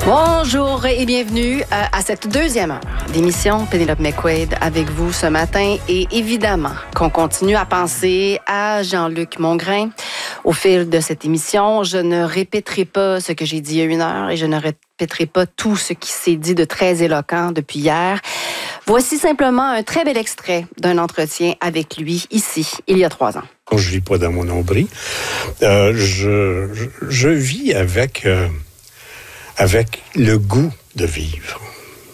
Bonjour et bienvenue à cette deuxième heure d'émission Pénélope McQuaid avec vous ce matin. Et évidemment qu'on continue à penser à Jean-Luc Mongrain. Au fil de cette émission, je ne répéterai pas ce que j'ai dit il y a une heure et je ne répéterai pas tout ce qui s'est dit de très éloquent depuis hier. Voici simplement un très bel extrait d'un entretien avec lui ici, il y a 3 ans. Quand je vis pas dans mon nombril, je vis avec le goût de vivre.